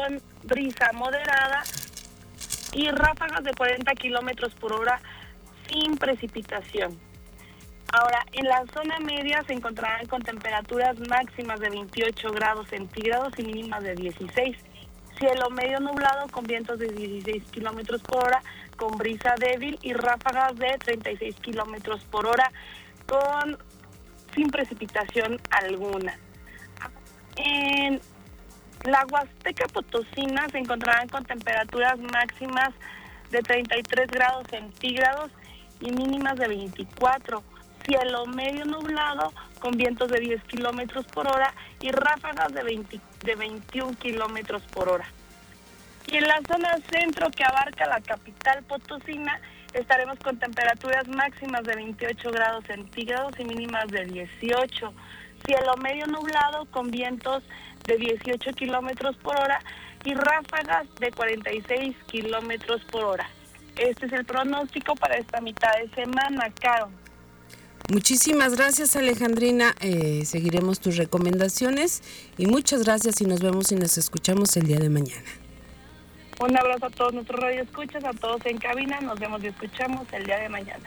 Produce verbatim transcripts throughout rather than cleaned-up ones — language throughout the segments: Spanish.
con brisa moderada y ráfagas de cuarenta kilómetros por hora sin precipitación. Ahora, en la zona media se encontrarán con temperaturas máximas de veintiocho grados centígrados y mínimas de dieciséis. Cielo medio nublado con vientos de dieciséis kilómetros por hora, con brisa débil y ráfagas de treinta y seis kilómetros por hora, con sin precipitación alguna. En la Huasteca Potosina se encontrarán con temperaturas máximas de treinta y tres grados centígrados y mínimas de veinticuatro. Cielo medio nublado con vientos de diez kilómetros por hora y ráfagas de, veinte, de veintiún kilómetros por hora. Y en la zona centro, que abarca la capital potosina, estaremos con temperaturas máximas de veintiocho grados centígrados y mínimas de dieciocho. Cielo medio nublado con vientos de dieciocho kilómetros por hora y ráfagas de cuarenta y seis kilómetros por hora. Este es el pronóstico para esta mitad de semana, Caro. Muchísimas gracias, Alejandrina. Eh, seguiremos tus recomendaciones y muchas gracias y nos vemos y nos escuchamos el día de mañana. Un abrazo a todos nuestros radioescuchas, a todos en cabina. Nos vemos y escuchamos el día de mañana.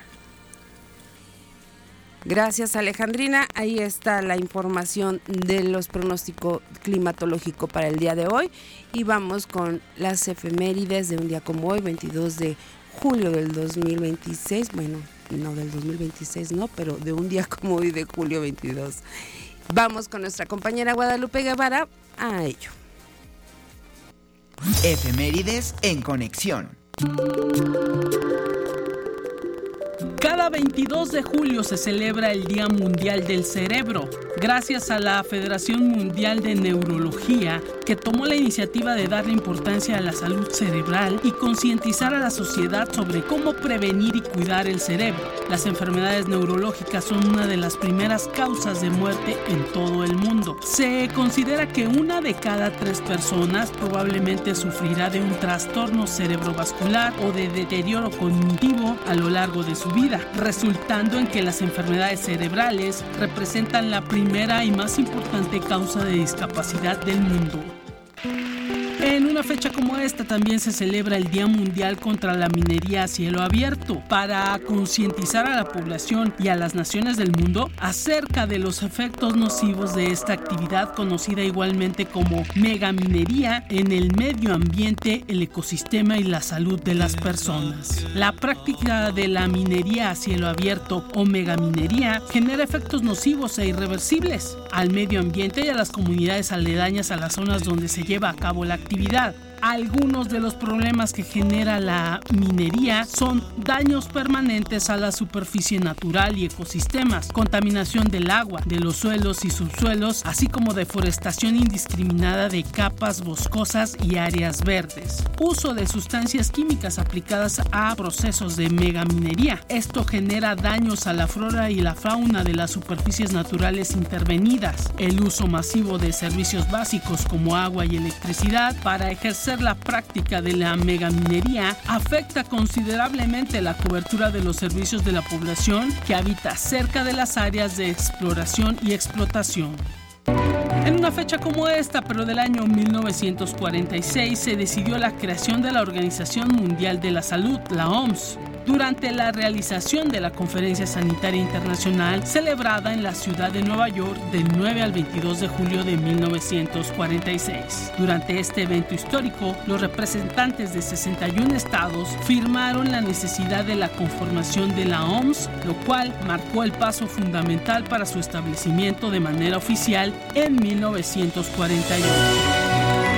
Gracias, Alejandrina. Ahí está la información de los pronósticos climatológicos para el día de hoy. Y vamos con las efemérides de un día como hoy, veintidós de julio del dos mil veintiséis. Bueno, no del dos mil veintiséis, no, pero de un día como hoy de julio veintidós. Vamos con nuestra compañera Guadalupe Guevara a ello. Efemérides en conexión. Cada veintidós de julio se celebra el Día Mundial del Cerebro, gracias a la Federación Mundial de Neurología, que tomó la iniciativa de darle importancia a la salud cerebral y concientizar a la sociedad sobre cómo prevenir y cuidar el cerebro. Las enfermedades neurológicas son una de las primeras causas de muerte en todo el mundo. Se considera que una de cada tres personas probablemente sufrirá de un trastorno cerebrovascular o de deterioro cognitivo a lo largo de su vida, resultando en que las enfermedades cerebrales representan la primera y más importante causa de discapacidad del mundo. En una fecha como esta también se celebra el Día Mundial contra la Minería a Cielo Abierto, para concientizar a la población y a las naciones del mundo acerca de los efectos nocivos de esta actividad, conocida igualmente como megaminería, en el medio ambiente, el ecosistema y la salud de las personas. La práctica de la minería a cielo abierto o megaminería genera efectos nocivos e irreversibles al medio ambiente y a las comunidades aledañas a las zonas donde se lleva a cabo la actividad. Algunos de los problemas que genera la minería son daños permanentes a la superficie natural y ecosistemas, contaminación del agua, de los suelos y subsuelos, así como deforestación indiscriminada de capas boscosas y áreas verdes. Uso de sustancias químicas aplicadas a procesos de megaminería. Esto genera daños a la flora y la fauna de las superficies naturales intervenidas. El uso masivo de servicios básicos como agua y electricidad para ejercer la práctica de la megaminería afecta considerablemente la cobertura de los servicios de la población que habita cerca de las áreas de exploración y explotación. En una fecha como esta, pero del año mil novecientos cuarenta y seis, se decidió la creación de la Organización Mundial de la Salud, la O M S, durante la realización de la Conferencia Sanitaria Internacional celebrada en la ciudad de Nueva York del nueve al veintidós de julio de mil novecientos cuarenta y seis. Durante este evento histórico, los representantes de sesenta y un estados firmaron la necesidad de la conformación de la O M S, lo cual marcó el paso fundamental para su establecimiento de manera oficial en mil novecientos cuarenta y ocho.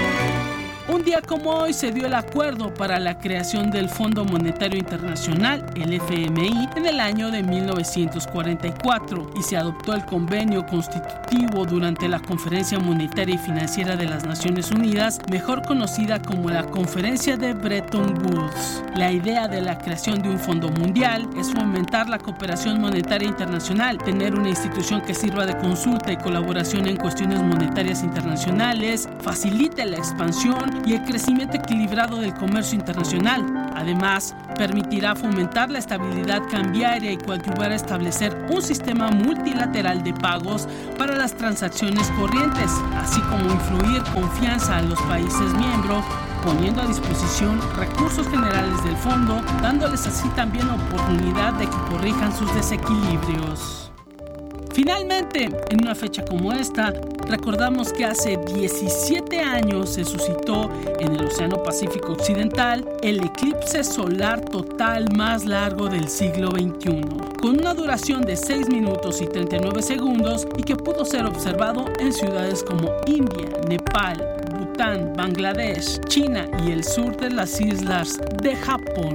Un día como hoy se dio el acuerdo para la creación del Fondo Monetario Internacional, el F M I, en el año de mil novecientos cuarenta y cuatro y se adoptó el convenio constitutivo durante la Conferencia Monetaria y Financiera de las Naciones Unidas, mejor conocida como la Conferencia de Bretton Woods. La idea de la creación de un fondo mundial es fomentar la cooperación monetaria internacional, tener una institución que sirva de consulta y colaboración en cuestiones monetarias internacionales, facilite la expansión y el crecimiento equilibrado del comercio internacional. Además, permitirá fomentar la estabilidad cambiaria y coadyuvar a establecer un sistema multilateral de pagos para las transacciones corrientes, así como influir confianza a los países miembros, poniendo a disposición recursos generales del fondo, dándoles así también oportunidad de que corrijan sus desequilibrios. Finalmente, en una fecha como esta, recordamos que hace diecisiete años se suscitó en el Océano Pacífico Occidental el eclipse solar total más largo del siglo veintiuno, con una duración de seis minutos y treinta y nueve segundos y que pudo ser observado en ciudades como India, Nepal, Bután, Bangladesh, China y el sur de las islas de Japón.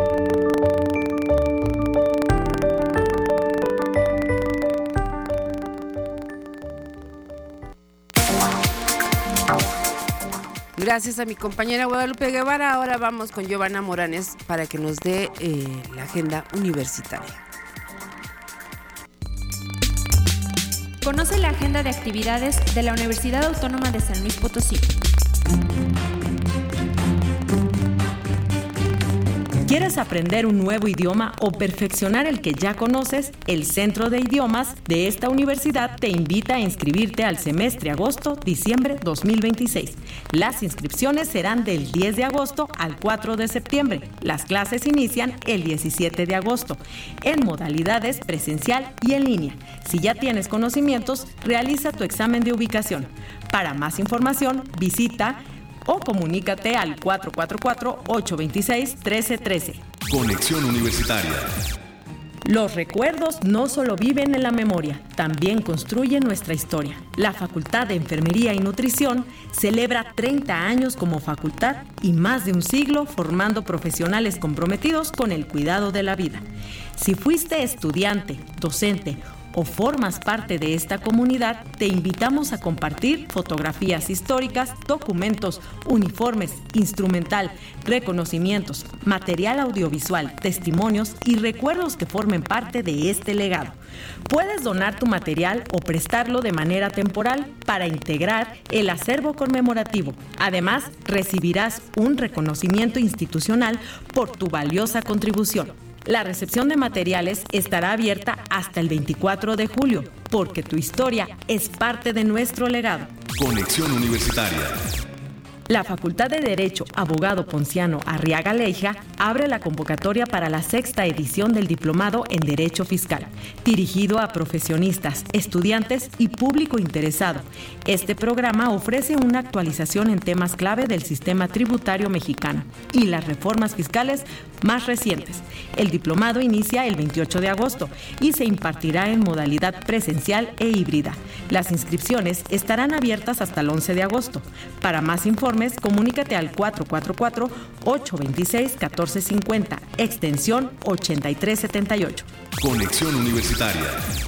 Gracias a mi compañera Guadalupe Guevara. Ahora vamos con Giovanna Moranes para que nos dé eh, la agenda universitaria. Conoce la agenda de actividades de la Universidad Autónoma de San Luis Potosí. ¿Quieres aprender un nuevo idioma o perfeccionar el que ya conoces? El Centro de Idiomas de esta universidad te invita a inscribirte al semestre agosto-diciembre dos mil veintiséis. Las inscripciones serán del diez de agosto al cuatro de septiembre. Las clases inician el diecisiete de agosto, en modalidades presencial y en línea. Si ya tienes conocimientos, realiza tu examen de ubicación. Para más información, visita o comunícate al cuatro cuatro cuatro, ocho dos seis, uno tres uno tres. Conexión Universitaria. Los recuerdos no solo viven en la memoria, también construyen nuestra historia. La Facultad de Enfermería y Nutrición celebra treinta años como facultad y más de un siglo formando profesionales comprometidos con el cuidado de la vida. Si fuiste estudiante, docente o formas parte de esta comunidad, te invitamos a compartir fotografías históricas, documentos, uniformes, instrumental, reconocimientos, material audiovisual, testimonios y recuerdos que formen parte de este legado. Puedes donar tu material o prestarlo de manera temporal para integrar el acervo conmemorativo. Además, recibirás un reconocimiento institucional por tu valiosa contribución. La recepción de materiales estará abierta hasta el veinticuatro de julio, porque tu historia es parte de nuestro legado. Conexión Universitaria. La Facultad de Derecho Abogado Ponciano Arriaga Leija abre la convocatoria para la sexta edición del Diplomado en Derecho Fiscal, dirigido a profesionistas, estudiantes y público interesado. Este programa ofrece una actualización en temas clave del sistema tributario mexicano y las reformas fiscales más recientes. El diplomado inicia el veintiocho de agosto y se impartirá en modalidad presencial e híbrida. Las inscripciones estarán abiertas hasta el once de agosto. Para más informes, comunícate al cuatro cuatro cuatro, ocho dos seis, uno cuatro cinco cero, extensión ochenta y tres setenta y ocho. Conexión Universitaria.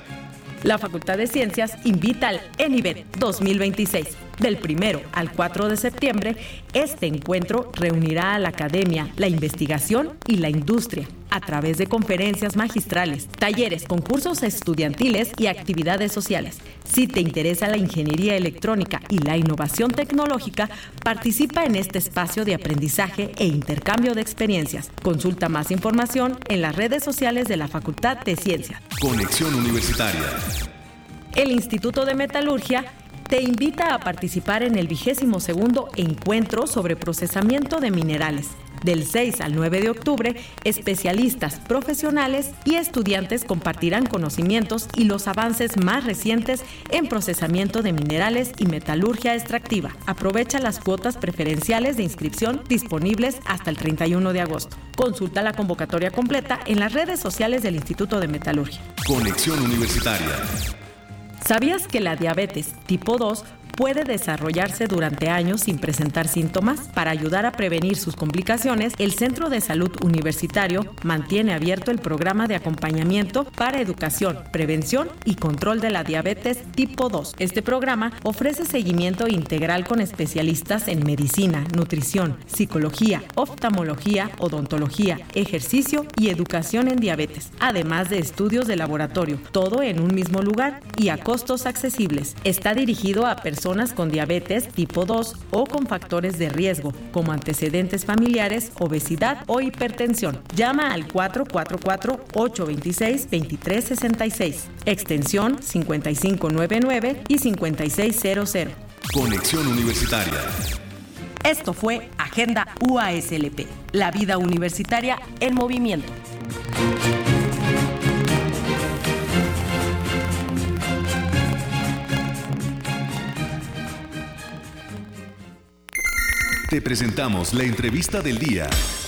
La Facultad de Ciencias invita al ENIVET dos mil veintiséis. Del primero al cuatro de septiembre, este encuentro reunirá a la academia, la investigación y la industria a través de conferencias magistrales, talleres, concursos estudiantiles y actividades sociales. Si te interesa la ingeniería electrónica y la innovación tecnológica, participa en este espacio de aprendizaje e intercambio de experiencias. Consulta más información en las redes sociales de la Facultad de Ciencias. Conexión Universitaria. El Instituto de Metalurgia te invita a participar en el vigésimo segundo Encuentro sobre Procesamiento de Minerales. Del seis al nueve de octubre, especialistas, profesionales y estudiantes compartirán conocimientos y los avances más recientes en procesamiento de minerales y metalurgia extractiva. Aprovecha las cuotas preferenciales de inscripción disponibles hasta el treinta y uno de agosto. Consulta la convocatoria completa en las redes sociales del Instituto de Metalurgia. Conexión Universitaria. ¿Sabías que la diabetes tipo dos puede desarrollarse durante años sin presentar síntomas? Para ayudar a prevenir sus complicaciones, el Centro de Salud Universitario mantiene abierto el programa de acompañamiento para educación, prevención y control de la diabetes tipo dos. Este programa ofrece seguimiento integral con especialistas en medicina, nutrición, psicología, oftalmología, odontología, ejercicio y educación en diabetes, además de estudios de laboratorio, todo en un mismo lugar y a costos accesibles. Está dirigido a personas personas con diabetes tipo dos o con factores de riesgo, como antecedentes familiares, obesidad o hipertensión. Llama al cuatro cuatro cuatro, ocho dos seis, dos tres seis seis, extensión cincuenta y cinco noventa y nueve y cincuenta y seis cero cero. Conexión Universitaria. Esto fue Agenda U A S L P, la vida universitaria en movimiento. Te presentamos la entrevista del día.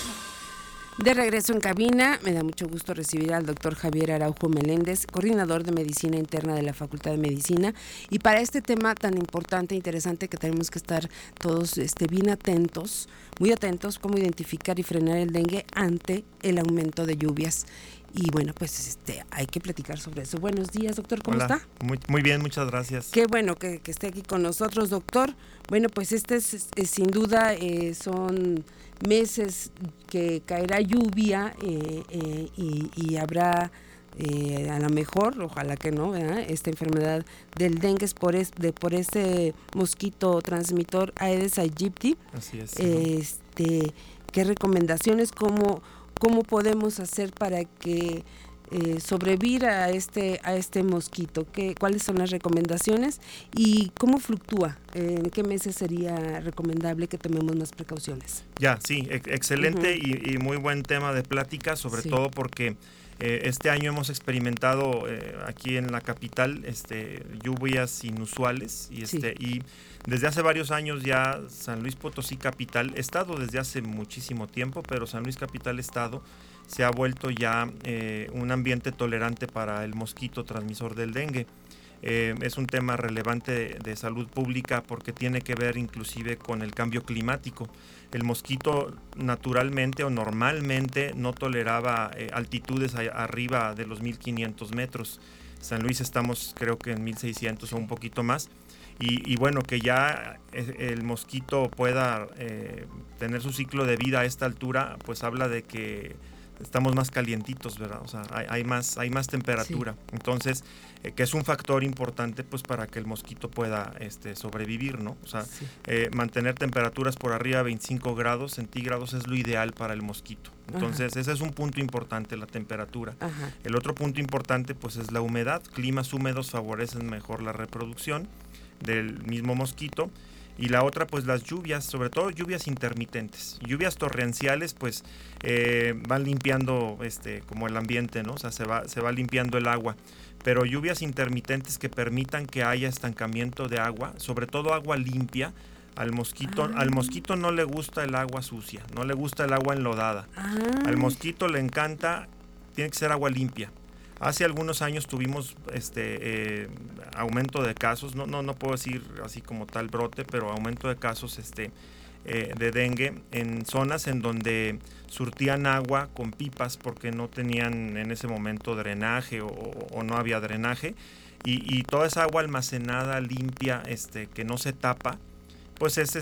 De regreso en cabina, me da mucho gusto recibir al doctor Javier Araujo Meléndez, coordinador de Medicina Interna de la Facultad de Medicina, y para este tema tan importante e interesante que tenemos que estar todos este, bien atentos, muy atentos, cómo identificar y frenar el dengue ante el aumento de lluvias. Y bueno, pues este, hay que platicar sobre eso. Buenos días, doctor, ¿cómo Hola, está? Muy, muy bien, muchas gracias. Qué bueno que, que esté aquí con nosotros, doctor. Bueno, pues este es, es sin duda eh, son meses que caerá lluvia eh, eh, y, y habrá eh, a lo mejor, ojalá que no, ¿verdad? Esta enfermedad del dengue es por, es, de, por este mosquito transmisor Aedes aegypti. Así es. Este, ¿qué recomendaciones, cómo, cómo podemos hacer para que eh, sobrevivir a este a este mosquito? ¿Qué, ¿Cuáles son las recomendaciones y cómo fluctúa? ¿En qué meses sería recomendable que tomemos más precauciones? Ya, sí, ex- excelente uh-huh. y, y muy buen tema de plática, sobre sí. todo porque eh, este año hemos experimentado eh, aquí en la capital este, lluvias inusuales y, este, sí. y desde hace varios años ya San Luis Potosí Capital, Estado desde hace muchísimo tiempo, pero San Luis Capital Estado se ha vuelto ya eh, un ambiente tolerante para el mosquito transmisor del dengue. Eh, es un tema relevante de, de salud pública porque tiene que ver inclusive con el cambio climático. El mosquito naturalmente o normalmente no toleraba eh, altitudes a, arriba de los mil quinientos metros. San Luis estamos creo que en mil seiscientos o un poquito más. Y, y bueno, que ya el mosquito pueda eh, tener su ciclo de vida a esta altura, pues habla de que estamos más calientitos, ¿verdad? O sea, hay, hay más hay más temperatura. Sí. Entonces, eh, que es un factor importante pues para que el mosquito pueda este, sobrevivir, ¿no? O sea, sí. eh, mantener temperaturas por arriba de veinticinco grados centígrados es lo ideal para el mosquito. Entonces, Ajá. ese es un punto importante, la temperatura. Ajá. El otro punto importante pues es la humedad. Climas húmedos favorecen mejor la reproducción del mismo mosquito. Y la otra, pues las lluvias, sobre todo lluvias intermitentes. Lluvias torrenciales, pues eh, van limpiando este como el ambiente, ¿no? O sea, se va, se va limpiando el agua. Pero lluvias intermitentes que permitan que haya estancamiento de agua, sobre todo agua limpia. Al mosquito, ah. al mosquito no le gusta el agua sucia, no le gusta el agua enlodada. Ah. Al mosquito le encanta, tiene que ser agua limpia. Hace algunos años tuvimos este eh, aumento de casos, no, no, no puedo decir así como tal brote, pero aumento de casos este, eh, de dengue en zonas en donde surtían agua con pipas porque no tenían en ese momento drenaje o, o no había drenaje y, y toda esa agua almacenada, limpia, este, que no se tapa, pues es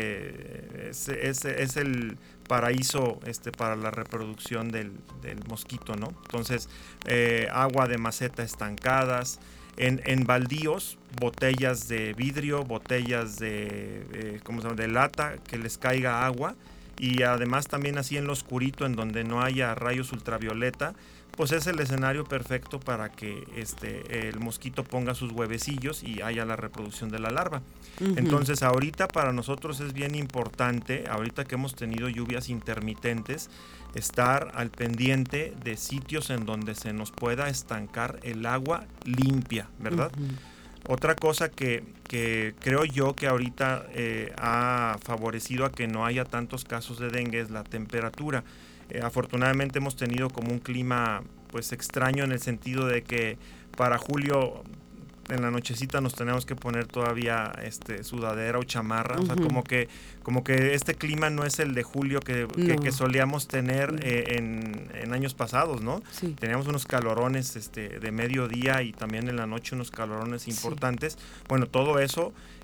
este es, es, es el paraíso este para la reproducción del, del mosquito, ¿no? Entonces, eh, agua de maceta estancadas, en, en baldíos, botellas de vidrio, botellas de, eh, ¿cómo se llama? De lata, que les caiga agua, y además también así en lo oscurito, en donde no haya rayos ultravioleta, pues es el escenario perfecto para que este el mosquito ponga sus huevecillos y haya la reproducción de la larva. Uh-huh. Entonces ahorita para nosotros es bien importante, ahorita que hemos tenido lluvias intermitentes, estar al pendiente de sitios en donde se nos pueda estancar el agua limpia, ¿verdad? Uh-huh. Otra cosa que, que creo yo que ahorita eh, ha favorecido a que no haya tantos casos de dengue es la temperatura. Eh, afortunadamente hemos tenido como un clima pues extraño en el sentido de que para julio en la nochecita nos tenemos que poner todavía este sudadera o chamarra, uh-huh. o sea, como que como que este clima no es el de julio que, no. que, que solíamos tener uh-huh. eh, en, en años pasados, ¿no? Sí. Teníamos unos calorones este de mediodía y también en la noche unos calorones importantes. Sí. Bueno, todo eso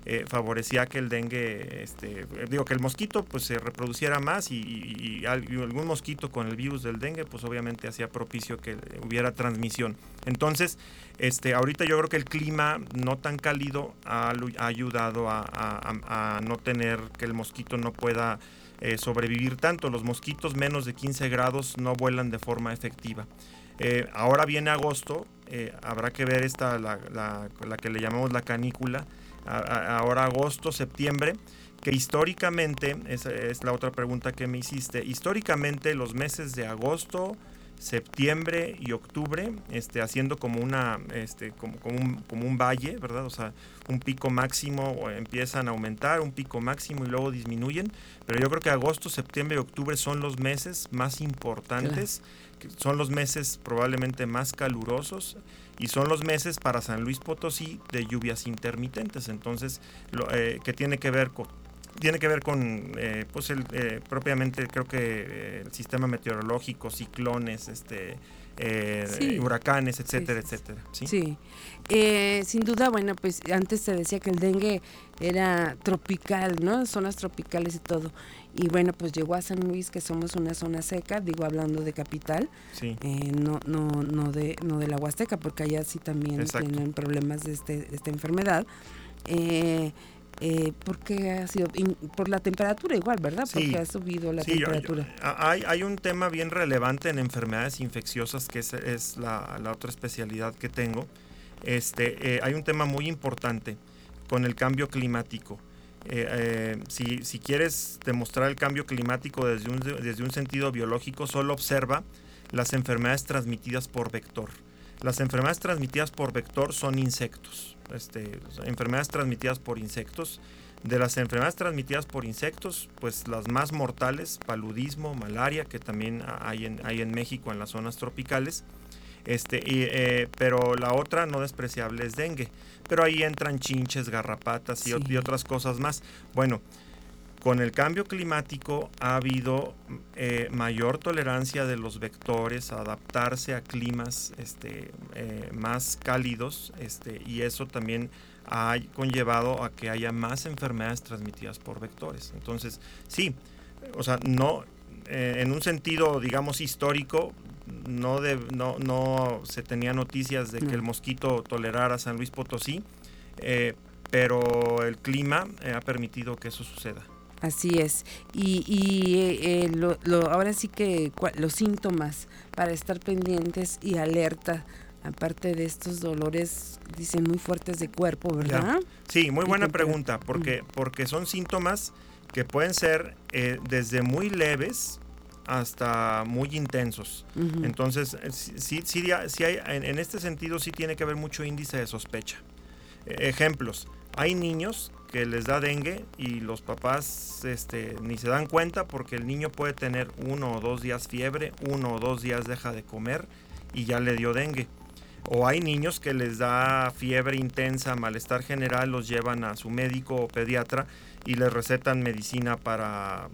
eh, favorecía que el dengue, este, digo, que el mosquito pues se reproduciera más y, y, y algún mosquito con el virus del dengue pues obviamente hacía propicio que hubiera transmisión. Entonces, este, ahorita yo creo que el clima no tan cálido ha, ha ayudado a, a, a no tener que el mosquito no pueda eh, sobrevivir tanto. Los mosquitos menos de quince grados no vuelan de forma efectiva. Eh, ahora viene agosto, eh, habrá que ver esta, la, la, la que le llamamos la canícula, a, a, ahora agosto, septiembre, que históricamente, esa es la otra pregunta que me hiciste, históricamente los meses de agosto, septiembre y octubre, este, haciendo como una, este, como, como, un, como un valle, ¿verdad? O sea, un pico máximo, o empiezan a aumentar, un pico máximo y luego disminuyen, pero yo creo que agosto, septiembre y octubre son los meses más importantes, claro. Son los meses probablemente más calurosos y son los meses para San Luis Potosí de lluvias intermitentes, entonces, lo, eh, que tiene que ver con Tiene que ver con, eh, pues, el, eh, propiamente creo que eh, el sistema meteorológico, ciclones, este, eh, sí. huracanes, etcétera, sí, sí, etcétera. Sí, sí. Eh, sin duda, bueno, pues antes se decía que el dengue era tropical, ¿no? Zonas tropicales y todo. Y bueno, pues llegó a San Luis, que somos una zona seca, digo, hablando de capital, sí. eh, no, no, no de, no de la Huasteca, porque allá sí también Exacto. tienen problemas de este, de esta enfermedad. Eh, Eh, porque ha sido in, por la temperatura igual, ¿verdad? Porque sí, ha subido la sí, temperatura. Yo, yo, hay, hay un tema bien relevante en enfermedades infecciosas que es, es la, la otra especialidad que tengo. Este, eh, hay un tema muy importante con el cambio climático. Eh, eh, si, si quieres demostrar el cambio climático desde un, desde un sentido biológico, solo observa las enfermedades transmitidas por vector. Las enfermedades transmitidas por vector son insectos. Este, enfermedades transmitidas por insectos. De las enfermedades transmitidas por insectos, pues las más mortales, paludismo, malaria, que también hay en, hay en México en las zonas tropicales, este, y, eh, pero la otra no despreciable es dengue, pero ahí entran chinches, garrapatas y, sí. y otras cosas más. Bueno, con el cambio climático ha habido eh, mayor tolerancia de los vectores a adaptarse a climas este, eh, más cálidos, este, y eso también ha conllevado a que haya más enfermedades transmitidas por vectores. Entonces, sí, o sea, no, eh, en un sentido, digamos, histórico, no, de, no, no se tenía noticias de que el mosquito tolerara San Luis Potosí, eh, pero el clima eh, ha permitido que eso suceda. Así es, y, y eh, lo, lo, ahora sí que los síntomas para estar pendientes y alerta, aparte de estos dolores, dicen, muy fuertes de cuerpo, ¿verdad? Ya. Sí, muy buena pregunta, porque, porque son síntomas que pueden ser eh, desde muy leves hasta muy intensos. Uh-huh. Entonces, sí, sí, sí hay, en, en este sentido sí tiene que haber mucho índice de sospecha. Eh, ejemplos, hay niños que les da dengue y los papás este, ni se dan cuenta porque el niño puede tener uno o dos días fiebre, uno o dos días deja de comer y ya le dio dengue. O hay niños que les da fiebre intensa, malestar general, los llevan a su médico o pediatra y les recetan medicina para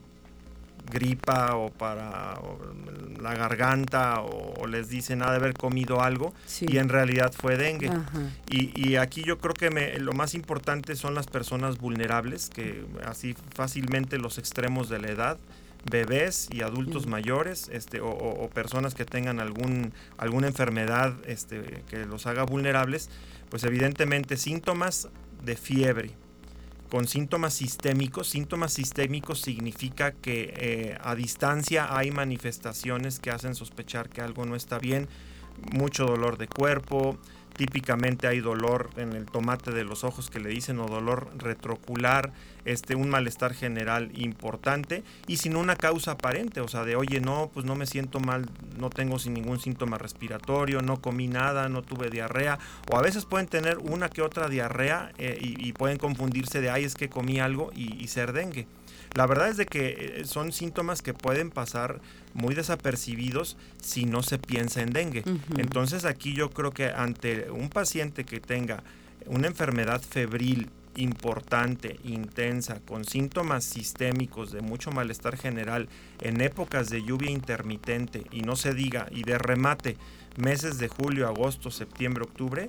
gripa o para o la garganta o, o les dicen ha de haber comido algo, sí. y en realidad fue dengue. Y, y aquí yo creo que me, lo más importante son las personas vulnerables, que así fácilmente los extremos de la edad, bebés y adultos sí. mayores, este, o, o, o personas que tengan algún alguna enfermedad este, que los haga vulnerables, pues evidentemente síntomas de fiebre con síntomas sistémicos. Síntomas sistémicos significa que eh, a distancia hay manifestaciones que hacen sospechar que algo no está bien, mucho dolor de cuerpo, típicamente hay dolor en el tomate de los ojos que le dicen, o dolor retroocular, este, un malestar general importante y sin una causa aparente, o sea, de oye, no, pues no me siento mal, no tengo sin ningún síntoma respiratorio, no comí nada, no tuve diarrea, o a veces pueden tener una que otra diarrea eh, y, y pueden confundirse de, ay, es que comí algo y, y ser dengue. La verdad es de que son síntomas que pueden pasar muy desapercibidos si no se piensa en dengue. Uh-huh. Entonces aquí yo creo que ante un paciente que tenga una enfermedad febril importante, intensa, con síntomas sistémicos de mucho malestar general en épocas de lluvia intermitente y no se diga, y de remate, meses de julio, agosto, septiembre, octubre,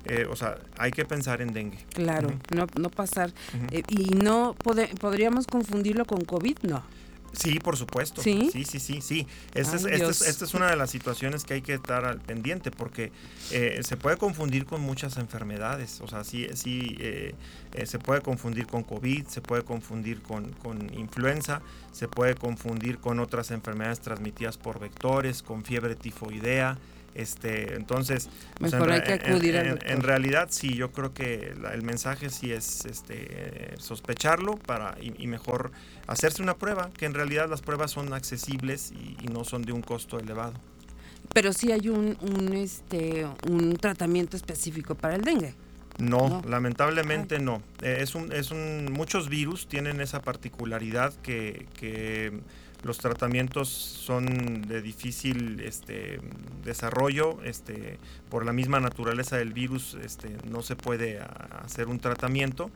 Eh, o sea, hay que pensar en dengue. Claro, Uh-huh. no, no pasar. Uh-huh. Eh, y no pode- podríamos confundirlo con COVID, no. Sí, por supuesto. Sí, sí, sí, sí. sí. Esta, Ay, es, esta, Dios. es, esta es una de las situaciones que hay que estar al pendiente porque eh, se puede confundir con muchas enfermedades. O sea, sí, sí eh, eh, se puede confundir con COVID, se puede confundir con, con influenza, se puede confundir con otras enfermedades transmitidas por vectores, con fiebre tifoidea. Este, entonces, mejor o sea, hay que acudir en, al en, doctor. en realidad sí, yo creo que la, el mensaje sí es este, sospecharlo para y, y mejor hacerse una prueba, que en realidad las pruebas son accesibles y, y no son de un costo elevado. Pero sí hay un, un, este, un tratamiento específico para el dengue. No, No. lamentablemente Ay. no. Eh, es un, es un, muchos virus tienen esa particularidad que, que los tratamientos son de difícil este, desarrollo, este, por la misma naturaleza del virus, este, no se puede a, hacer un tratamiento,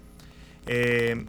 eh,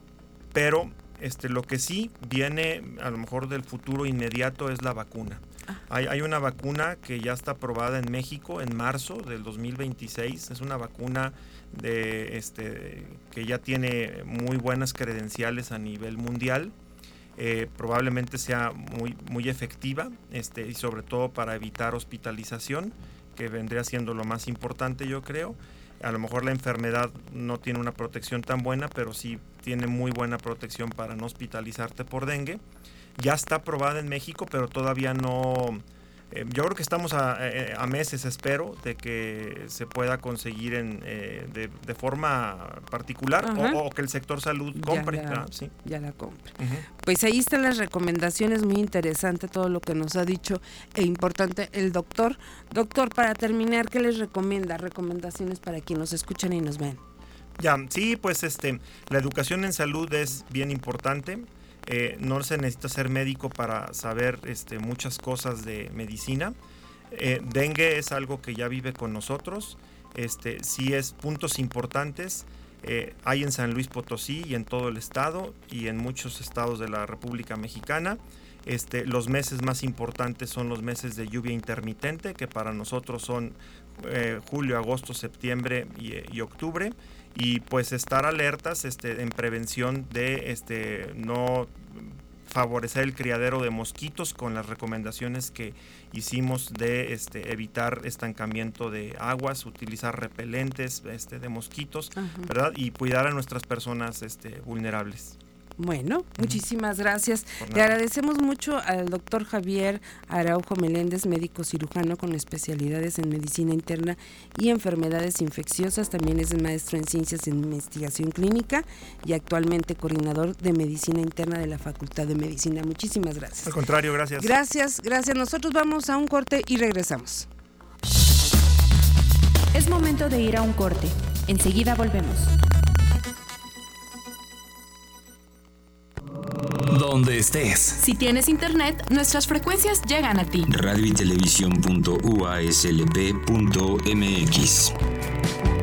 pero este, lo que sí viene a lo mejor del futuro inmediato es la vacuna. Hay, hay una vacuna que ya está aprobada en México en marzo del dos mil veintiséis. Es una vacuna de, este, que ya tiene muy buenas credenciales a nivel mundial. Eh, probablemente sea muy, muy efectiva este, y sobre todo para evitar hospitalización, que vendría siendo lo más importante, yo creo. A lo mejor la enfermedad no tiene una protección tan buena, pero sí tiene muy buena protección para no hospitalizarte por dengue. Ya está aprobada en México, pero todavía no... Eh, yo creo que estamos a, a meses, espero, de que se pueda conseguir en, eh, de, de forma particular o, o que el sector salud compre. Ya la, ¿verdad? Sí. ya la compre. Uh-huh. Pues ahí están las recomendaciones, muy interesante todo lo que nos ha dicho e importante el doctor. Doctor, para terminar, ¿qué les recomienda? Recomendaciones para quienes nos escuchan y nos ven. Ya, sí, pues este, la educación en salud es bien importante. Eh, no se necesita ser médico para saber este, muchas cosas de medicina. Eh, dengue es algo que ya vive con nosotros. Este, sí es puntos importantes. Eh, hay en San Luis Potosí y en todo el estado y en muchos estados de la República Mexicana. Este, los meses más importantes son los meses de lluvia intermitente, que para nosotros son eh, julio, agosto, septiembre y, y octubre. Y pues estar alertas este, en prevención de este, no favorecer el criadero de mosquitos con las recomendaciones que hicimos de este, evitar estancamiento de aguas, utilizar repelentes este, de mosquitos, uh-huh. ¿verdad? Y cuidar a nuestras personas este, vulnerables. Bueno, muchísimas gracias. Le agradecemos mucho al doctor Javier Araujo Meléndez, médico cirujano con especialidades en medicina interna y enfermedades infecciosas. También es maestro en ciencias de investigación clínica y actualmente coordinador de medicina interna de la Facultad de Medicina. Muchísimas gracias. Al contrario, gracias. Gracias, gracias. Nosotros vamos a un corte y regresamos. Es momento de ir a un corte. Enseguida volvemos. Donde estés. Si tienes internet, nuestras frecuencias llegan a ti. radio y televisión punto u a s l p punto m x.